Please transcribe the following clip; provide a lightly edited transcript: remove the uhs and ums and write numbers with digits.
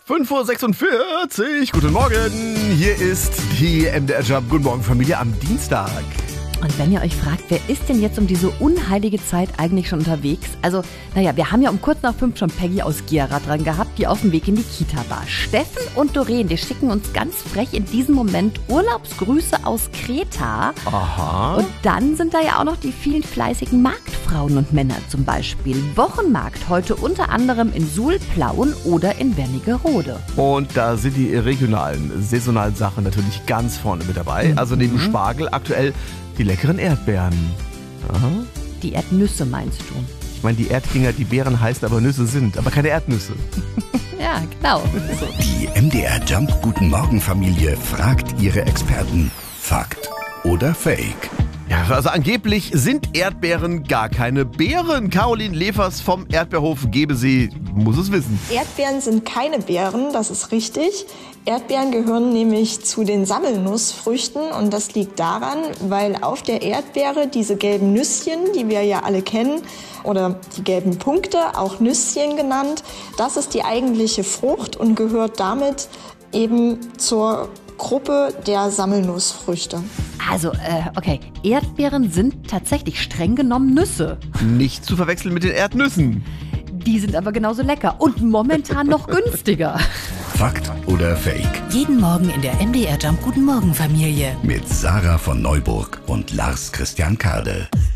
5:46 Uhr, guten Morgen. Hier ist die MDR Jump. Guten Morgen, Familie, am Dienstag. Und wenn ihr euch fragt, wer ist denn jetzt um diese unheilige Zeit eigentlich schon unterwegs? Also, wir haben ja um 4:45 schon Peggy aus Gera dran gehabt, die auf dem Weg in die Kita war. Steffen und Doreen, die schicken uns ganz frech in diesem Moment Urlaubsgrüße aus Kreta. Aha. Und dann sind da ja auch noch die vielen fleißigen Marktfrauen und Männer zum Beispiel. Wochenmarkt heute unter anderem in Suhl-Plauen oder in Wernigerode. Und da sind die regionalen, saisonalen Sachen natürlich ganz vorne mit dabei. Also neben Spargel aktuell die leckeren Erdbeeren. Aha. Die Erdnüsse meinst du? Ich meine, die Erddinger, die Beeren heißen aber Nüsse sind, aber keine Erdnüsse. Ja, genau. So. Die MDR Jump Guten Morgen Familie fragt ihre Experten. Fakt oder Fake? Ja, also angeblich sind Erdbeeren gar keine Beeren. Caroline Levers vom Erdbeerhof Gebesee muss es wissen. Erdbeeren sind keine Beeren, das ist richtig. Erdbeeren gehören nämlich zu den Sammelnussfrüchten und das liegt daran, weil auf der Erdbeere diese gelben Nüsschen, die wir ja alle kennen, oder die gelben Punkte, auch Nüsschen genannt, das ist die eigentliche Frucht und gehört damit eben zur Gruppe der Sammelnussfrüchte. Also, okay, Erdbeeren sind tatsächlich streng genommen Nüsse. Nicht zu verwechseln mit den Erdnüssen. Die sind aber genauso lecker und momentan noch günstiger. Fakt oder Fake? Jeden Morgen in der MDR Jump Guten Morgen Familie. Mit Sarah von Neuburg und Lars Christian Kade.